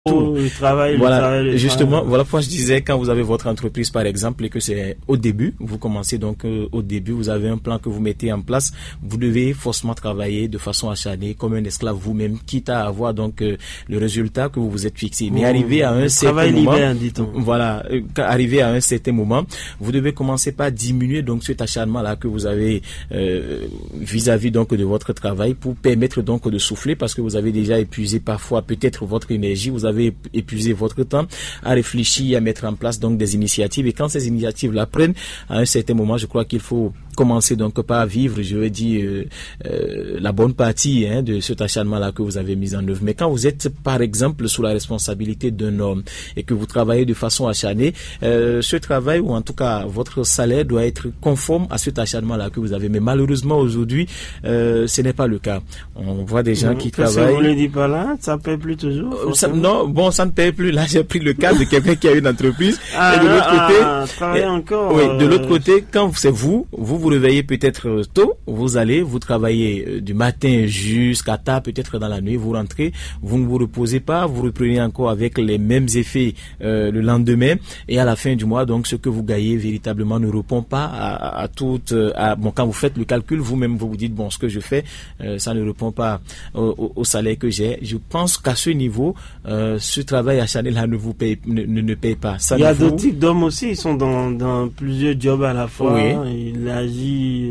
tout. Le travail, Justement, voilà pourquoi je disais, quand vous avez votre entreprise, par exemple, et que c'est au début, vous commencez donc au début, vous avez un plan que vous mettez en place, vous devez forcément travailler de façon acharnée, comme un esclave vous-même, quitte à avoir donc le résultat que vous vous êtes fixé. Mais arrivé à un certain moment, arrivé à un certain moment, vous devez commencer par diminuer donc cet acharnement-là que vous avez vis-à-vis donc de votre travail, pour permettre donc de souffler, parce que vous avez déjà épuisé parfois peut-être votre énergie, vous avez épuisé votre temps à réfléchir, à mettre en place donc des initiatives. Et quand ces initiatives-là prennent, à un certain moment, je crois qu'il faut commencer donc par vivre, je veux dire, la bonne partie de cet acharnement-là que vous avez mis en œuvre. Mais quand vous êtes, par exemple, sous la responsabilité d'un homme et que vous travaillez de façon acharnée, ce travail, ou en tout cas votre salaire, doit être conforme à cet acharnement-là que vous avez. Mais malheureusement, aujourd'hui, ce n'est pas le cas. On voit des gens qui travaillent... Vous ne le dites pas là, ça ne paie plus toujours? Non, bon, ça ne paie plus. Là, j'ai pris le cas de quelqu'un qui a une entreprise. Et de l'autre côté... encore. Oui, de l'autre côté, quand c'est vous réveillez peut-être tôt, vous travaillez du matin jusqu'à tard, peut-être dans la nuit, vous rentrez, vous ne vous reposez pas, vous reprenez encore avec les mêmes effets le lendemain, et à la fin du mois, donc ce que vous gagnez véritablement ne répond pas à toute... quand vous faites le calcul, vous-même vous dites, bon, ce que je fais, ça ne répond pas au salaire que j'ai. Je pense qu'à ce niveau, ce travail acharné là ne vous paye, ne paye pas. Ça, il y a d'autres types d'hommes aussi, ils sont dans plusieurs jobs à la fois. Oui. Il agit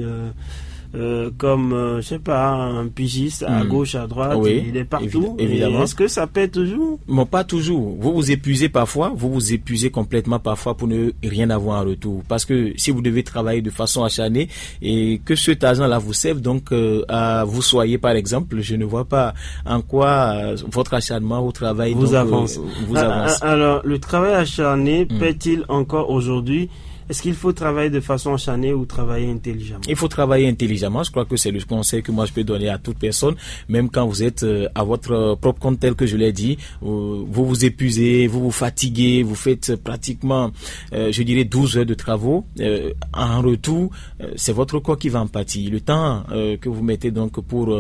comme, je sais pas, un pigiste à gauche, à droite, oui, il est partout. Évidemment. Est-ce que ça paie toujours? Non, pas toujours. Vous vous épuisez parfois, vous vous épuisez complètement parfois pour ne rien avoir en retour. Parce que si vous devez travailler de façon acharnée et que cet argent-là vous serve donc à vous soigner, par exemple, je ne vois pas en quoi votre acharnement au travail vous avance. avance. Alors, le travail acharné paie-t-il encore aujourd'hui? Est-ce qu'il faut travailler de façon acharnée ou travailler intelligemment? Il faut travailler intelligemment. Je crois que c'est le conseil que moi je peux donner à toute personne, même quand vous êtes à votre propre compte, tel que je l'ai dit. Vous vous épuisez, vous vous fatiguez, vous faites pratiquement, je dirais, 12 heures de travaux. En retour, c'est votre corps qui va en pâtir. Le temps que vous mettez donc pour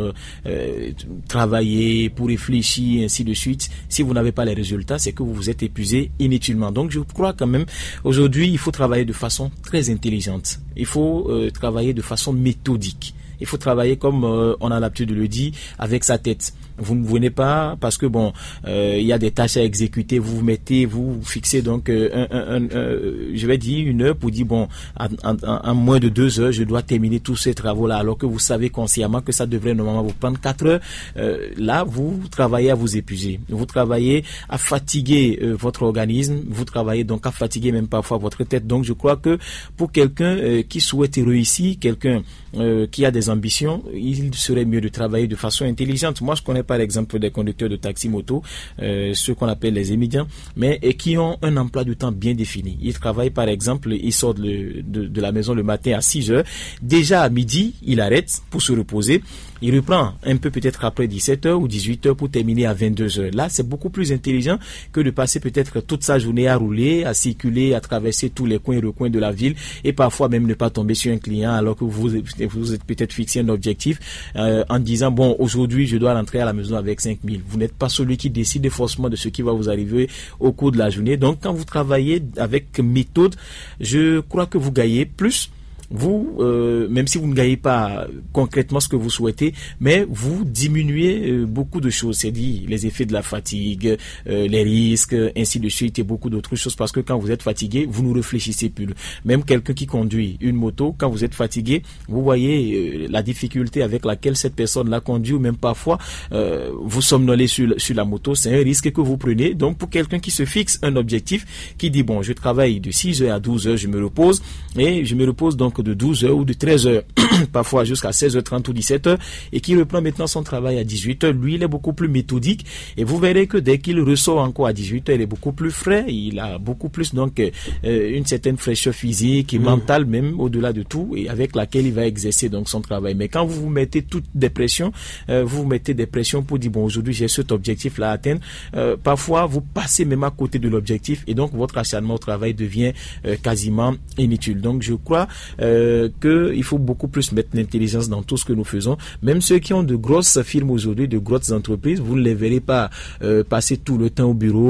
travailler, pour réfléchir, ainsi de suite, si vous n'avez pas les résultats, c'est que vous vous êtes épuisé inutilement. Donc je crois quand même, aujourd'hui, il faut travailler de façon très intelligente. Il faut travailler de façon méthodique. Il faut travailler comme on a l'habitude de le dire, avec sa tête. Vous ne venez pas parce que il y a des tâches à exécuter, vous fixez donc je vais dire 1 heure pour dire en moins de 2 heures je dois terminer tous ces travaux-là, alors que vous savez consciemment que ça devrait normalement vous prendre 4 heures. Là, vous travaillez à vous épuiser, vous travaillez à fatiguer votre organisme, vous travaillez donc à fatiguer même parfois votre tête. Donc je crois que pour quelqu'un qui souhaite réussir, quelqu'un qui a des ambitions, il serait mieux de travailler de façon intelligente. Moi, je connais par exemple des conducteurs de taxi-moto, ceux qu'on appelle les émigrants, mais qui ont un emploi du temps bien défini. Ils travaillent par exemple, ils sortent de la maison le matin à 6 heures. Déjà à midi, il arrête pour se reposer. Il reprend un peu peut-être après 17 heures ou 18 heures pour terminer à 22 heures. Là, c'est beaucoup plus intelligent que de passer peut-être toute sa journée à rouler, à circuler, à traverser tous les coins et recoins de la ville, et parfois même ne pas tomber sur un client alors que vous êtes peut-être fixé un objectif en disant, bon, aujourd'hui, je dois rentrer à la maison avec 5 000. Vous n'êtes pas celui qui décide forcément de ce qui va vous arriver au cours de la journée. Donc, quand vous travaillez avec méthode, je crois que vous gagnez plus. Vous, même si vous ne gagnez pas concrètement ce que vous souhaitez, mais vous diminuez beaucoup de choses, c'est-à-dire les effets de la fatigue, les risques, ainsi de suite, et beaucoup d'autres choses, parce que quand vous êtes fatigué, vous ne réfléchissez plus. Même quelqu'un qui conduit une moto, quand vous êtes fatigué, vous voyez la difficulté avec laquelle cette personne la conduit, ou même parfois vous somnolez sur la moto. C'est un risque que vous prenez. Donc pour quelqu'un qui se fixe un objectif, qui dit, bon, je travaille de 6 heures à 12 heures, je me repose, et je me repose donc de 12 heures ou de 13 heures, parfois jusqu'à 16h30 ou 17h, et qui reprend maintenant son travail à 18h. Lui, il est beaucoup plus méthodique, et vous verrez que dès qu'il ressort encore à 18h, il est beaucoup plus frais, il a beaucoup plus donc une certaine fraîcheur physique et mentale même, au-delà de tout, et avec laquelle il va exercer donc son travail. Mais quand vous vous mettez toutes des pressions, vous mettez des pressions pour dire, bon, aujourd'hui j'ai cet objectif-là à atteindre, parfois vous passez même à côté de l'objectif, et donc votre acharnement au travail devient quasiment inutile. Donc je crois qu'il faut beaucoup plus mettre l'intelligence dans tout ce que nous faisons. Même ceux qui ont de grosses firmes aujourd'hui, de grosses entreprises, vous ne les verrez pas passer tout le temps au bureau